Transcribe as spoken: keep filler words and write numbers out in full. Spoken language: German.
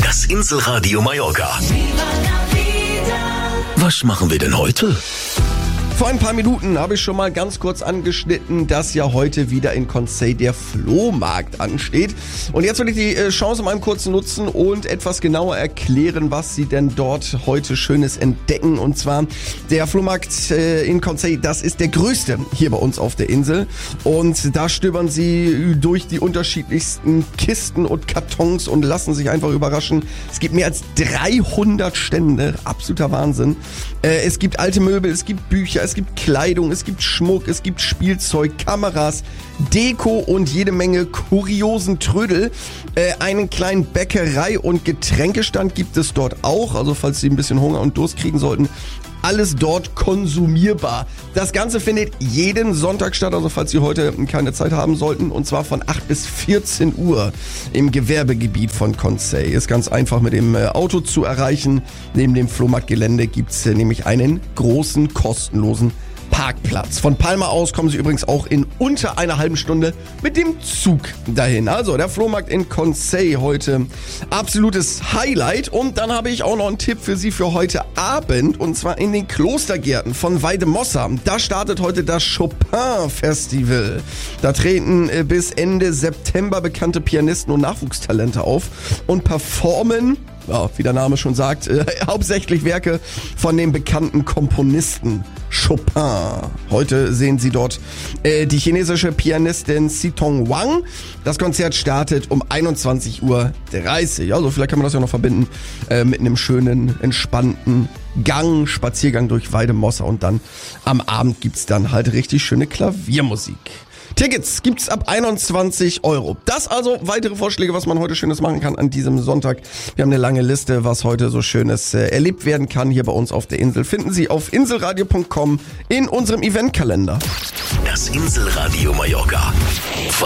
Das Inselradio Mallorca. Was machen wir denn heute? Vor ein paar Minuten habe ich schon mal ganz kurz angeschnitten, dass ja heute wieder in Consell der Flohmarkt ansteht. Und jetzt will ich die Chance mal kurz nutzen und etwas genauer erklären, was Sie denn dort heute Schönes entdecken. Und zwar der Flohmarkt in Consell, das ist der größte hier bei uns auf der Insel. Und da stöbern Sie durch die unterschiedlichsten Kisten und Kartons und lassen sich einfach überraschen. Es gibt mehr als dreihundert Stände, absoluter Wahnsinn. Es gibt alte Möbel, es gibt Bücher, es gibt Kleidung, es gibt Schmuck, es gibt Spielzeug, Kameras, Deko und jede Menge kuriosen Trödel. Äh, einen kleinen Bäckerei- und Getränkestand gibt es dort auch, also falls Sie ein bisschen Hunger und Durst kriegen sollten. Alles dort konsumierbar. Das Ganze findet jeden Sonntag statt, also falls Sie heute keine Zeit haben sollten, und zwar von acht bis vierzehn Uhr im Gewerbegebiet von Consell. Ist ganz einfach mit dem Auto zu erreichen. Neben dem Flohmarktgelände gibt es nämlich einen großen, kostenlosen Parkplatz. Von Palma aus kommen Sie übrigens auch in unter einer halben Stunde mit dem Zug dahin. Also der Flohmarkt in Consell heute absolutes Highlight. Und dann habe ich auch noch einen Tipp für Sie für heute Abend, und zwar in den Klostergärten von Weidemossa. Da startet heute das Chopin-Festival. Da treten bis Ende September bekannte Pianisten und Nachwuchstalente auf und performen, ja, wie der Name schon sagt, äh, hauptsächlich Werke von dem bekannten Komponisten Chopin. Heute sehen Sie dort äh, die chinesische Pianistin Xitong Wang. Das Konzert startet um einundzwanzig Uhr dreißig. Also vielleicht kann man das ja noch verbinden äh, mit einem schönen, entspannten Gang, Spaziergang durch Weidemossa, und dann am Abend gibt's dann halt richtig schöne Klaviermusik. Tickets gibt's ab einundzwanzig Euro. Das also weitere Vorschläge, was man heute Schönes machen kann an diesem Sonntag. Wir haben eine lange Liste, was heute so Schönes äh, erlebt werden kann hier bei uns auf der Insel. Finden Sie auf inselradio punkt com in unserem Eventkalender. Das Inselradio Mallorca.